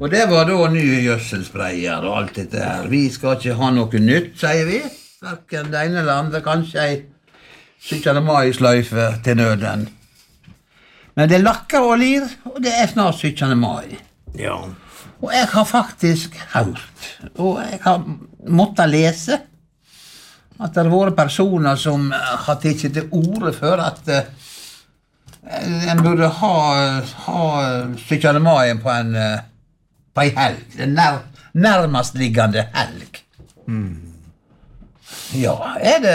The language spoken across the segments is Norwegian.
Og det var da nye gjødselsprayer og alt dette her. Vi skal ikke ha noe nytt, sier vi. Hverken det ene eller andre, kanskje ei 17. mai-sløyfe til nøden. Men det lakker og lir, og det snart 17. mai. Ja. Og jeg har faktisk hørt, og jeg har måttet lese, at det har vært personer som har tatt til orde for at en burde ha 17. mai på en helg, den nærmest liggende helg. Ja, det...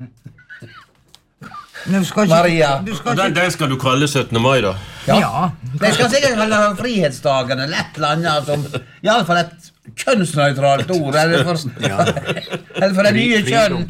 Maria. Den skal du kalle 17. mai da? Ja. Det skal sikkert kalle frihetsdagen eller et eller annet som, i alle fall et kjønnsneutralt ord, eller for det nye kjønn.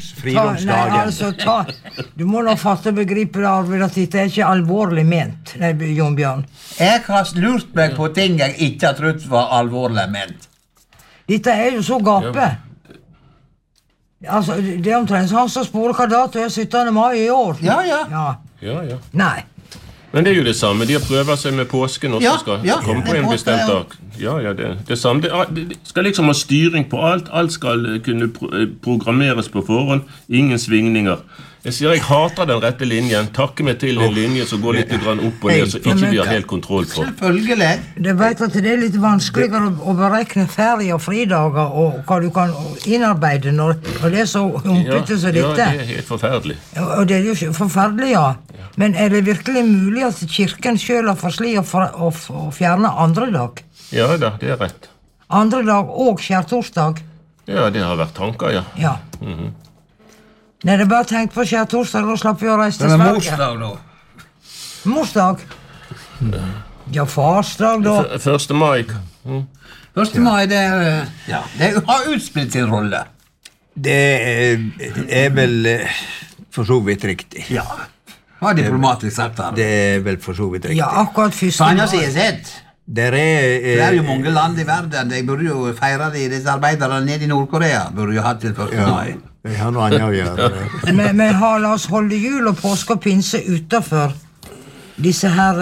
Du må nå fatte begripet, Arvid, at dette ikke alvorlig ment, Jon Bjørn. Jeg har lurt meg på ting jeg ikke har trodd var alvorlig ment. Dette jo så gape. Altså, det omtrent han som sporer hva dato 17. mai i år. Ja. Nei. Men det jo det samme, de har prøvet seg med påsken også, skal komme på en bestemt dag. Ja, det samme. Det skal liksom ha styring på alt skal kunne programmeres på forhånd, ingen svingninger. Jeg sier, jeg hater den rette linjen, takker meg til en linje som går litt grann opp og ned, så ikke vi har helt kontroll på. Selvfølgelig. Du vet at det litt vanskeligere å berekne ferie og fridager, og hva du kan innarbeide når det så ombytte som dette. Ja, det helt forferdelig. Og det jo forferdelig, ja. Men det virkelig mulig at kirken selv har forslig å fjerne andre dag? Ja da, det rett. Andre dag og skjærtorsdag? Ja, det har vært tanker, ja. Ja. Nei, det bare tenkt på skjærtorsdag, da slapp vi å reise til Sverige. Sverige. Det morsdag, da. Morsdag? Ja, farsdag, da. 1. mai. 1. mai, det har utspilt sin rolle. Det vel for så vidt riktig. Ja. Hva diplomatisk sagt her? Det vel for så vidt riktig. Ja, akkurat 1. Sanja sier sitt. Det jo mange land i verden. De burde jo feire det. Disse arbeidere nede i Nord-Korea burde jo ha til 1. mai. Det har noe annet å gjøre. Men la oss holde jul og påske og pinse utenfor disse her...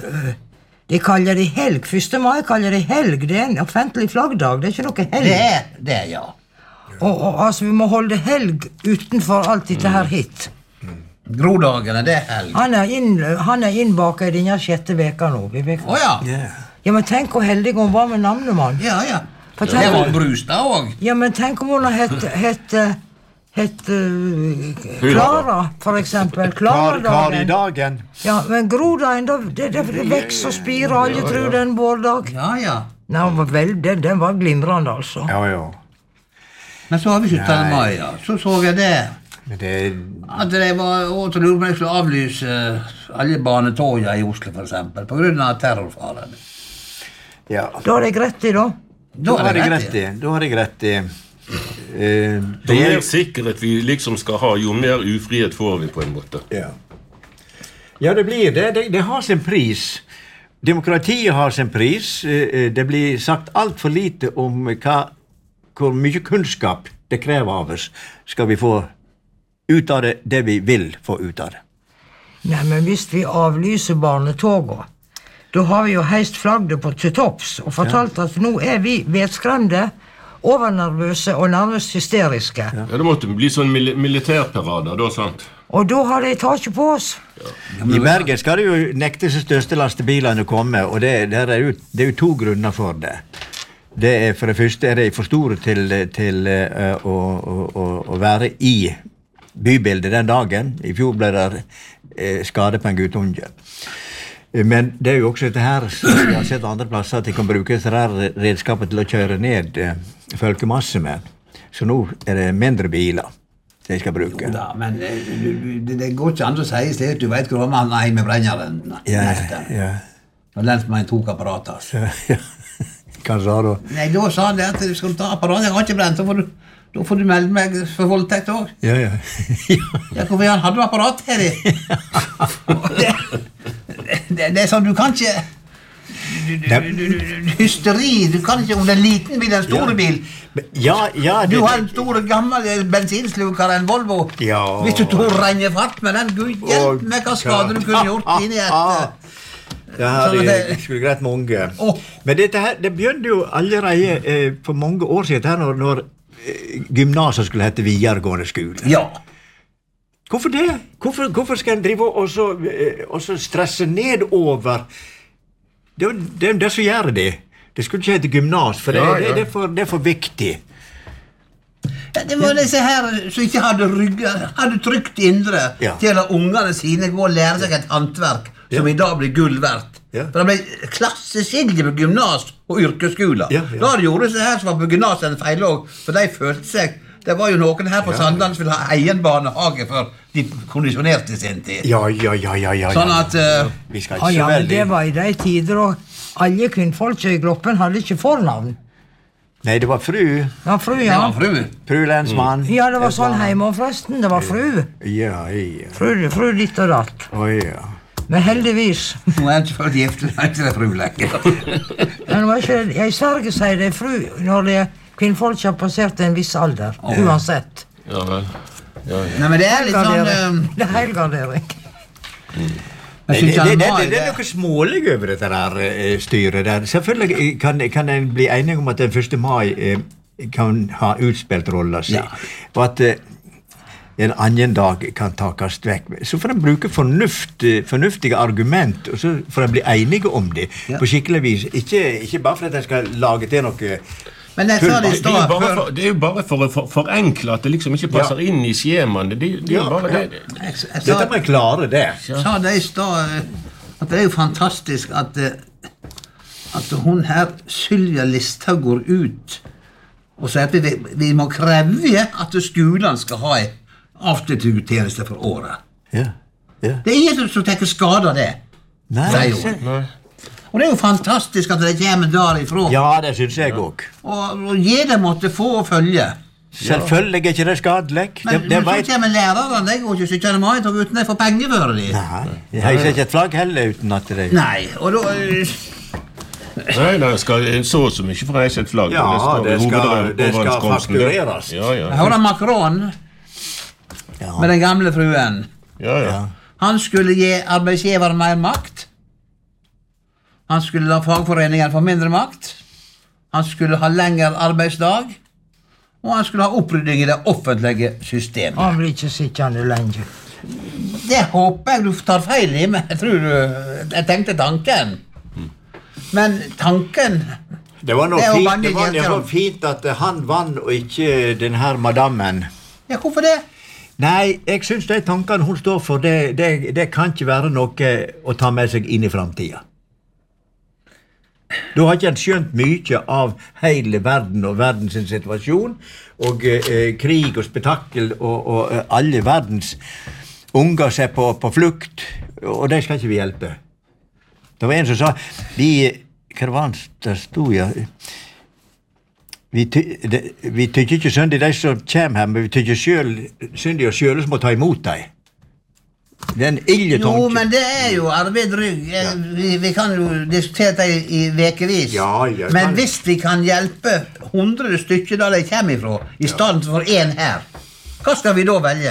De kaller det helg. 1. mai kaller det helg. Det en offentlig flaggdag. Det ikke noe helg. Det, ja. Og altså, vi må holde helg utenfor alt dette her hit. Grodagene, det helg. Han innbaket i denne 6. veka nå. Åja. Ja, men tenk hvor heldig hun var med navnemann. Ja. Det var brus da også. Ja, men tenk om hun har hett Klara, for eksempel. Kari-dagen. Ja, men Grodagen, det vekst og spirer, alle tror den vår dag. Ja. Nei, den var glimrende, altså. Ja. Men så har vi 17. mai, ja. Så jeg det. At det var også lurt meg å avlyse alle banetåger i Oslo, for eksempel, på grunn av terrorfaren. Ja. Da er det greit i, da. Da har jeg greit i. Jo mer sikkerhet vi liksom skal ha, jo mer ufrihet får vi på en måte. Ja, det blir det. Det har sin pris. Demokratiet har sin pris. Det blir sagt alt for lite om hvor mye kunnskap det krever av oss skal vi få ut av det vi vil få ut av det. Nei, men hvis vi avlyser barnetoget, da har vi jo heist flagget til topps og fortalt at nå er vi vedskremte, overnervøse og nærmest hysteriske. Ja, det måtte bli sånn militærparader, da, sant? Og da har de tatt på oss. I Bergen skal det jo nekte seg største lastebilene å komme, og det er jo 2 grunner for det. Det for det første er de for store til å være i bybildet den dagen. I fjor ble det skade på en guttunge. Men det er jo også dette her, som vi har sett andre plasser, at de kan bruke dette her redskapet til å kjøre ned folkemasse med. Så nå er det mindre biler de skal bruke. Jo da, men det går ikke an å si i stedet. Du vet hvor man er med brenneren. Ja. Og den som er en tokapparater. Ja. Hva sa du? Nei, da sa han det at du skal ta apparat. Jeg har ikke brent, da får du melde meg for voldtekt også. Ja. Ja, hvorfor han hadde apparat her i? Det sånn, du kan ikke... Hysteri, du kan ikke om det liten bil, en store bil. Ja, du har en stor gammel bensinslukar, en Volvo. Ja. Hvis du tror regner fart med den, Gud hjelp meg hva skade du kunne gjort inn i et Ja, det skulle greit mange. Men dette her, det begynte jo allerede for mange år siden her når gymnaset skulle hete videregående skole. Ja. Hvorfor det? Hvorfor skal en drive og så stresse nedover? Det er det som gjør det. Det skulle ikke hete gymnas, for det er for viktig. Ja, det var disse her som ikke hadde trygt indre til å la ungene sine gå og lære seg et håndverk som i dag blir gull verdt. For det ble klasseskilje på gymnas og yrkesskoler. Da gjorde disse her som var på gymnas en feil også, for de følte seg. Det var jo noen her på Sandland som ville ha egen barnehage for de kondisjonerte sin tid. Ja. Sånn at... Vi skal ikke så veldig... Det var i de tider, og alle kvinnfolk i Gloppen hadde ikke fornavn. Nei, det var fru. Ja, fru, ja. Det var fru. Fru lensmann. Ja, det var sånn hjemme forresten. Det var fru. Ja. Fru ditt og datt. Ja. Men heldigvis. Nå er jeg ikke født gift, det er ikke det fru lenger. Men jeg sverger sier det fru når det kvinnfolk har passert en viss alder, uansett. Ja. Nei, men det er litt sånn... Det er helgardering. Det er noe smålig over dette der styret der. Selvfølgelig kan en bli enig om at den 1. mai kan ha utspilt rolla si, og at en annen dag kan takast vekk. Så får en bruke fornuftige argument, og så får en bli enige om det på skikkelig vis. Ikke bare for at en skal lage til noe... Men det er jo bare for å forenkle at det liksom ikke passer inn i skjemaen. Det er jo bare det. Dette må jeg klare det. Sa det i stad at det er jo fantastisk at hun her, Sylvia Listhaug, går ut og sier at vi må kreve at skolen skal ha en avslutningstjeneste for året. Ja. Det er ingen som tenker skade av det. Nei. Og det er jo fantastisk at det kommer derifra. Ja, det synes jeg også. Og gi det måtte få å følge. Selvfølgelig er ikke det skadelig. Men så kommer lærerne, de går ikke 17. mai, og uten de får penger for det. Nei, jeg har ikke et flagg heller uten at det... Nei, og da... Nei, det skal så mye for å reise et flagg. Ja, det skal faktureres. Jeg hører Macron med den gamle fruen. Ja. Han skulle gi arbeidsgiver mer makt. Han skulle la fagforeningen få mindre makt. Han skulle ha lengre arbeidsdag. Og han skulle ha opprydding i det offentlige systemet. Han blir ikke sittende lenge. Det håper jeg du tar feil i, men jeg tenkte tanken. Men tanken... Det var noe fint at han vann og ikke den her madammen. Ja, hvorfor det? Nei, jeg synes de tankene hun står for, det kan ikke være noe å ta med seg inn i fremtiden. Da har ikke en skjønt mye av hele verden og verdens situasjon, og krig og spetakkel og alle verdens unger seg på flukt, og det skal ikke vi hjelpe. Det var en som sa, hva var det der stod, ja? Vi tykker ikke synd i de som kommer her, men vi tykker synd i oss selv som må ta imot dem. Det er en ille tanke. Jo, men det er jo arbeidrygg. Vi kan jo diskutere det i vekevis. Men hvis vi kan hjelpe 100 stykker der de kommer ifra, i stedet for en her, hva skal vi da velge?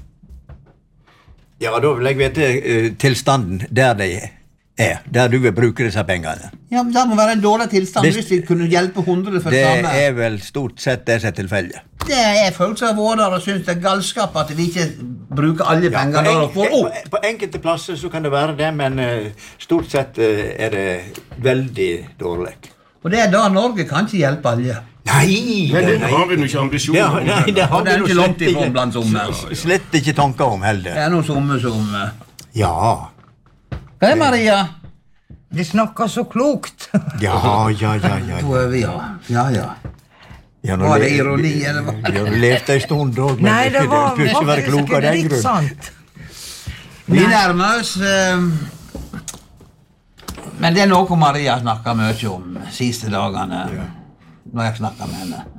Ja, da vil jeg vite tilstanden der de der du vil bruke disse pengene. Ja, men det må være en dårlig tilstand hvis vi kunne hjelpe 100 for samme. Det er vel stort sett det som er tilfellet. Det er folk som har vært der og synes det er galskap at vi ikke bruker alle pengene der og får opp. På enkelte plasser så kan det være det, men stort sett er det veldig dårlig. Og det er da Norge kan ikke hjelpe alle. Nei! Men det har vi jo ikke ambisjoner om. Det er jo ikke langt ifrån blant somme. Slett ikke tanker om heller. Det er noe somme som... Ja. Hva er Maria? De snakker så klokt. Ja. Var det ironi, eller hva? Jeg har levd en stund, men nei, det var ikke være klok av den grunn. Sant. Vi nærmer oss... Men det er noe Maria snakker mye om siste dagene, når jeg snakker med henne.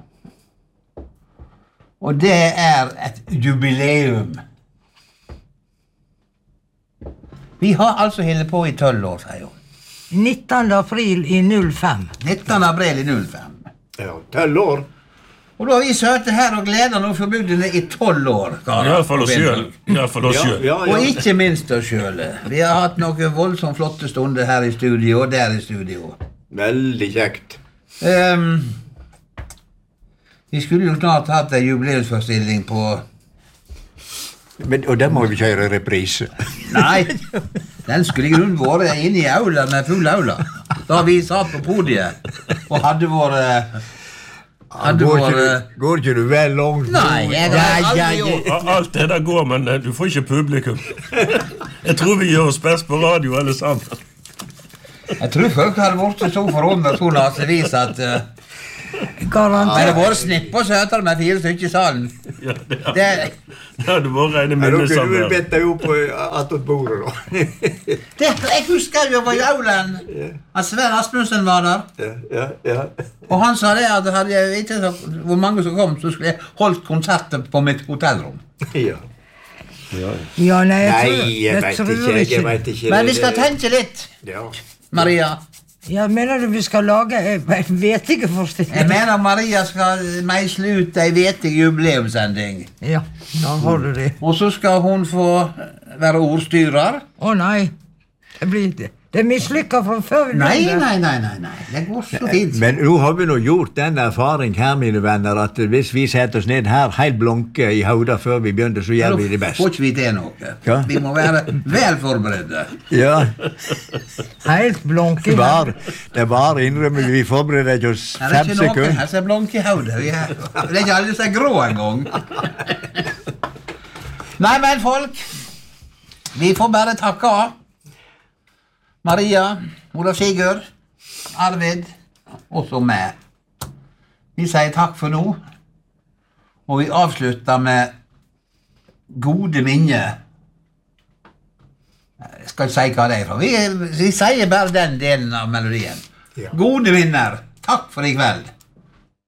Og det er et jubileum. Vi har altså hele på i 12 år, sier hun. 19. april i 05. 19. april i 05. Ja, 12 år. Og da har vi søte her og gleder nå for bygdene i 12 år. I hvert fall oss selv. Og ikke minst oss selv. Vi har hatt noen voldsomt flotte stunder her i studio og der i studio. Veldig kjekt. Vi skulle jo snart hatt en jubileumsforestilling på... Og der må vi kjøre reprise. Nei, den skulle i grunnen vært inne i aula med full aula. Da vi satt på podiet og hadde vært... Går ikke du vel langt? Nei, jeg har aldri gjort. Alt det der går, men du får ikke publikum. Jeg tror vi gjør oss best på radio alle sammen. Jeg tror folk hadde vært så forundret så nasevis at Garantert. det bare snipp og søter med 4 stykker i salen. Ja, det var rene Da minnesamvær. kunne du bedt deg opp attåt bordet da. Jeg husker jo var i aulen at Sven Asmussen var der. Ja. Og han sa det at hadde jeg ikke sagt hvor mange som kom, så skulle jeg holdt konserten på mitt hotellrom. Ja. Ja, nei, Jeg vet ikke. Men vi skal tenke litt, Ja. Maria. Ja, mener du vi skal lage en vetegeforestilling? Jeg mener Maria skal meisle ut en vetig jubileumsending. Ja, da har du det. Og så skal hun få være ordstyrer. Å nei, det mislykket fra før vi Nei, begynte. det går så fint. Men nå har vi nå gjort den erfaring her, mine venner, at hvis vi setter oss ned her helt blanke i hodet før vi begynner, så gjør vi det best. Får ikke vi til noe. Hva? Vi må være vel forberedte. Ja, Helt blanke. det var innrømmer vi forbereder ikke oss Her er 5 ikke noen sekunder. her som er blanke i hodet. Det er ikke alle som er grå en gang. Nei, men folk, vi får bare takke av. Maria, Olav Sigurd, Arvid, og så meg. Vi sier takk for nå, og vi avslutter med gode minner. Jeg skal ikke si hva det er fra. Vi sier bare den delen av melodien. Ja. Gode minner. Takk for i kveld.